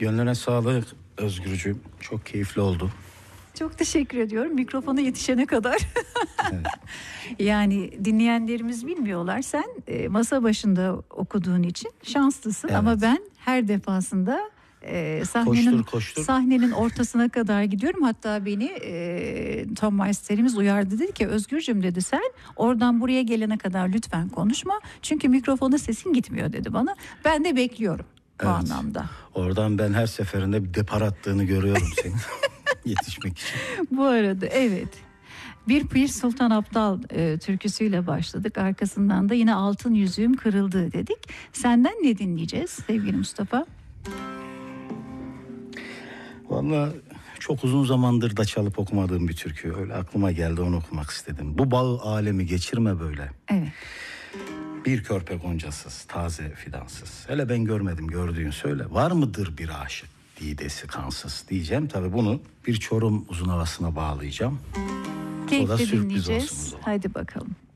Gönlüne sağlık Özgürcüğüm. Çok keyifli oldu. Çok teşekkür ediyorum. Mikrofona yetişene kadar. Evet. Yani dinleyenlerimiz bilmiyorlar. Sen masa başında okuduğun için şanslısın. Evet. Ama ben her defasında Koştur. sahnenin ortasına kadar gidiyorum. Hatta beni Tom Meister'imiz uyardı, dedi ki Özgürcüğüm dedi, sen oradan buraya gelene kadar lütfen konuşma. Çünkü mikrofona sesin gitmiyor dedi bana. Ben de bekliyorum bu Evet. anlamda. Oradan ben her seferinde bir depar attığını görüyorum senin. Yetişmek için. Bu arada evet. Bir Pir Sultan Abdal türküsüyle başladık. Arkasından da yine Altın Yüzüğüm Kırıldı dedik. Senden ne dinleyeceğiz sevgili Mustafa? Vallahi çok uzun zamandır da çalıp okumadığım bir türkü. Öyle aklıma geldi, onu okumak istedim. Bu bağı alemi geçirme böyle. Evet. Bir körpe goncasız, taze fidansız. Hele ben görmedim, gördüğün söyle. Var mıdır bir aşık didesi kansız diyeceğim. Tabii bunu bir Çorum uzun havasına bağlayacağım. O da Keyifle sürpriz dinleyeceğiz. olsun o zaman. Hadi bakalım.